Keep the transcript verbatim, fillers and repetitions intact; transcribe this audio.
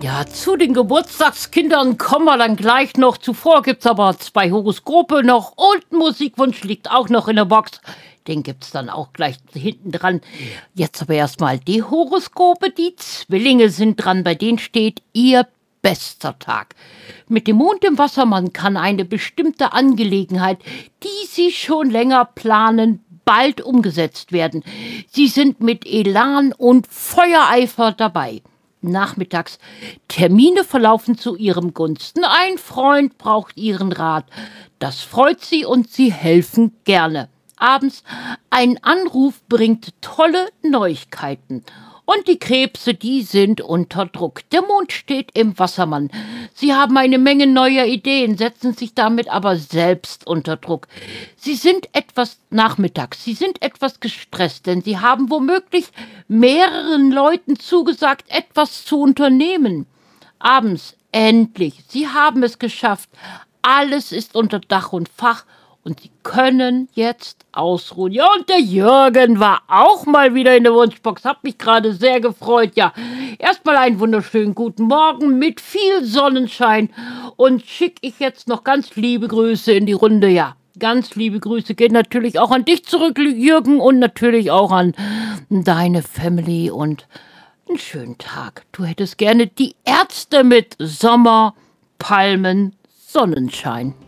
Ja, zu den Geburtstagskindern kommen wir dann gleich noch. Zuvor gibt's aber zwei Horoskope noch und Musikwunsch liegt auch noch in der Box. Den gibt's dann auch gleich hinten dran. Jetzt aber erstmal die Horoskope. Die Zwillinge sind dran, bei denen steht ihr bester Tag. Mit dem Mond im Wassermann kann eine bestimmte Angelegenheit, die Sie schon länger planen, bald umgesetzt werden. Sie sind mit Elan und Feuereifer dabei. Nachmittags. Termine verlaufen zu Ihrem Gunsten. Ein Freund braucht Ihren Rat. Das freut Sie und Sie helfen gerne. Abends. Ein Anruf bringt tolle Neuigkeiten. Und die Krebse, die sind unter Druck. Der Mond steht im Wassermann. Sie haben eine Menge neuer Ideen, setzen sich damit aber selbst unter Druck. Sie sind etwas nachmittags, Sie sind etwas gestresst, denn Sie haben womöglich mehreren Leuten zugesagt, etwas zu unternehmen. Abends, endlich, Sie haben es geschafft. Alles ist unter Dach und Fach. Und Sie können jetzt ausruhen. Ja, und der Jürgen war auch mal wieder in der Wunschbox. Hat mich gerade sehr gefreut. Ja, erstmal einen wunderschönen guten Morgen mit viel Sonnenschein. Und schicke ich jetzt noch ganz liebe Grüße in die Runde. Ja, ganz liebe Grüße gehen natürlich auch an dich zurück, Jürgen. Und natürlich auch an deine Family. Und einen schönen Tag. Du hättest gerne die Ärzte mit Sommer, Palmen, Sonnenschein.